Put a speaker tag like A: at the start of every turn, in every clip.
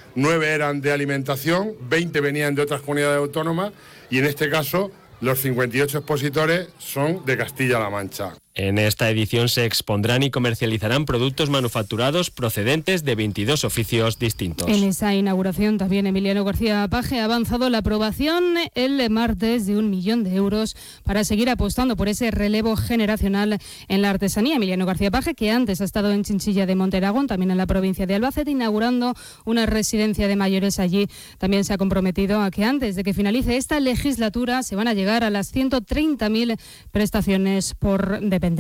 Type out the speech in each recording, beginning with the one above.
A: 9 eran de alimentación, 20 venían de otras comunidades autónomas y en este caso los 58 expositores son de Castilla-La Mancha.
B: En esta edición se expondrán y comercializarán productos manufacturados procedentes de 22 oficios distintos.
C: En esa inauguración también Emiliano García Paje ha avanzado la aprobación el martes de 1 millón de euros para seguir apostando por ese relevo generacional en la artesanía. Emiliano García Paje, que antes ha estado en Chinchilla de Monte Aragón, también en la provincia de Albacete, inaugurando una residencia de mayores allí. También se ha comprometido a que antes de que finalice esta legislatura se van a llegar a las 130.000 prestaciones por dependencia.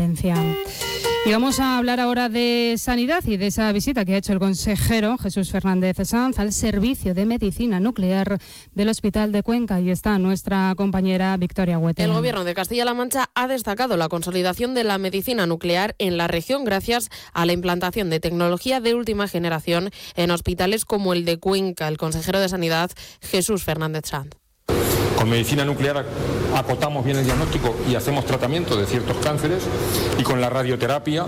C: Y vamos a hablar ahora de sanidad y de esa visita que ha hecho el consejero Jesús Fernández Sanz al Servicio de Medicina Nuclear del Hospital de Cuenca. Y está nuestra compañera Victoria Huete.
D: El Gobierno de Castilla-La Mancha ha destacado la consolidación de la medicina nuclear en la región gracias a la implantación de tecnología de última generación en hospitales como el de Cuenca. El consejero de Sanidad, Jesús Fernández Sanz.
E: Con medicina nuclear acotamos bien el diagnóstico y hacemos tratamiento de ciertos cánceres, y con la radioterapia,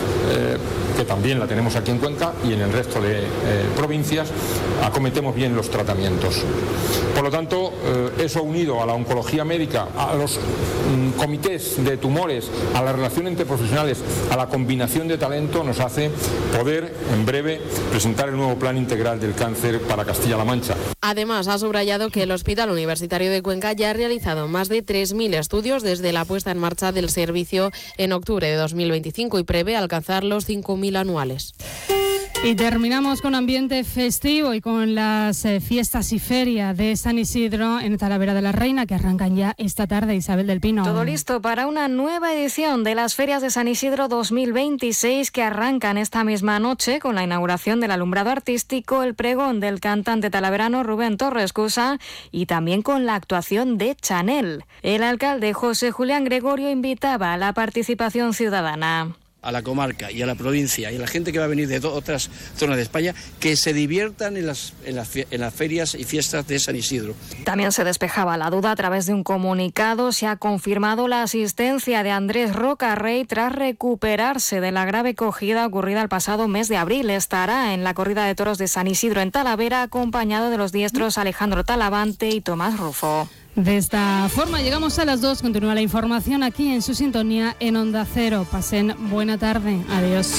E: que también la tenemos aquí en Cuenca y en el resto de provincias, acometemos bien los tratamientos. Por lo tanto, eso unido a la oncología médica, a los comités de tumores, a la relación entre profesionales, a la combinación de talento, nos hace poder en breve presentar el nuevo plan integral del cáncer para Castilla-La Mancha.
D: Además, ha subrayado que el Hospital Universitario de Cuenca ya ha realizado más de 3.000 estudios desde la puesta en marcha del servicio en octubre de 2025 y prevé alcanzar los 5.000 anuales.
C: Y terminamos con ambiente festivo y con las fiestas y feria de San Isidro en Talavera de la Reina, que arrancan ya esta tarde. Isabel del Pino.
F: Todo listo para una nueva edición de las ferias de San Isidro 2026, que arrancan esta misma noche con la inauguración del alumbrado artístico, el pregón del cantante talaverano Rubén Torres Cusa y también con la actuación de Chanel. El alcalde José Julián Gregorio invitaba a la participación ciudadana.
G: A la comarca y a la provincia y a la gente que va a venir de otras zonas de España, que se diviertan en las ferias y fiestas de San Isidro.
F: También se despejaba la duda a través de un comunicado. Se ha confirmado la asistencia de Andrés Rocarrey tras recuperarse de la grave cogida ocurrida el pasado mes de abril. Estará en la corrida de toros de San Isidro en Talavera, acompañado de los diestros Alejandro Talavante y Tomás Rufo.
C: De esta forma llegamos a las 2. Continúa la información aquí en su sintonía en Onda Cero. Pasen buena tarde. Adiós.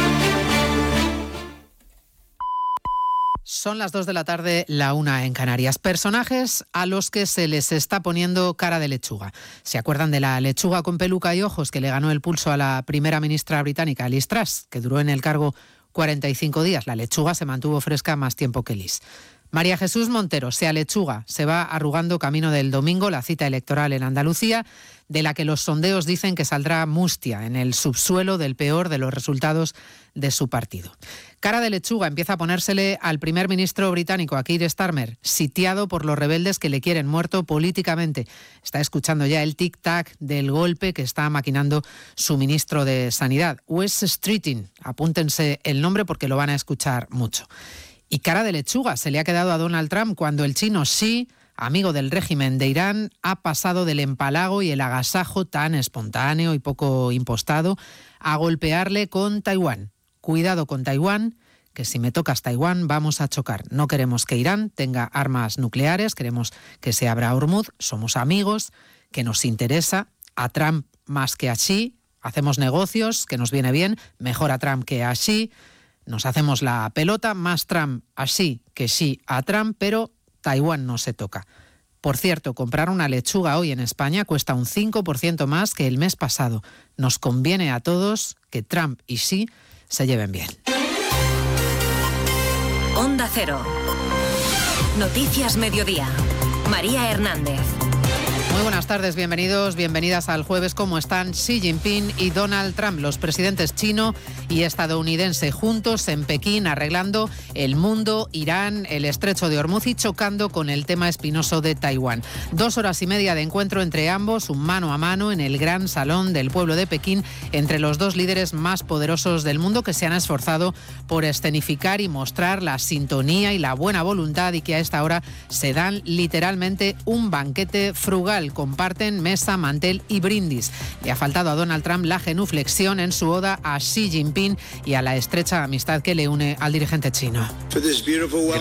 H: Son las 2 de la tarde, la 1 en Canarias. Personajes a los que se les está poniendo cara de lechuga. ¿Se acuerdan de la lechuga con peluca y ojos que le ganó el pulso a la primera ministra británica, Liz Truss, que duró en el cargo 45 días? La lechuga se mantuvo fresca más tiempo que Liz. María Jesús Montero se alechuga, se va arrugando camino del domingo, la cita electoral en Andalucía, de la que los sondeos dicen que saldrá mustia en el subsuelo del peor de los resultados de su partido. Cara de lechuga empieza a ponérsele al primer ministro británico, a Keir Starmer, sitiado por los rebeldes que le quieren muerto políticamente. Está escuchando ya el tic-tac del golpe que está maquinando su ministro de Sanidad, Wes Streeting. Apúntense el nombre porque lo van a escuchar mucho. Y cara de lechuga se le ha quedado a Donald Trump cuando el chino Xi, amigo del régimen de Irán, ha pasado del empalago y el agasajo tan espontáneo y poco impostado a golpearle con Taiwán. Cuidado con Taiwán, que si me tocas Taiwán vamos a chocar. No queremos que Irán tenga armas nucleares, queremos que se abra Hormuz, somos amigos, que nos interesa, a Trump más que a Xi, hacemos negocios, que nos viene bien, mejor a Trump que a Xi. Nos hacemos la pelota, más Trump a Xi que Xi a Trump, pero Taiwán no se toca. Por cierto, comprar una lechuga hoy en España cuesta un 5% más que el mes pasado. Nos conviene a todos que Trump y Xi se lleven bien.
I: Onda Cero. Noticias Mediodía. María Hernández.
H: Muy buenas tardes, bienvenidos, bienvenidas al jueves. ¿Cómo están Xi Jinping y Donald Trump, los presidentes chino y estadounidense, juntos en Pekín arreglando el mundo, Irán, el estrecho de Hormuz y chocando con el tema espinoso de Taiwán? 2 horas y media de encuentro entre ambos, un mano a mano en el gran salón del pueblo de Pekín, entre los dos líderes más poderosos del mundo que se han esforzado por escenificar y mostrar la sintonía y la buena voluntad, y que a esta hora se dan literalmente un banquete frugal. Comparten mesa, mantel y brindis. Le ha faltado a Donald Trump la genuflexión en su oda a Xi Jinping y a la estrecha amistad que le une al dirigente chino.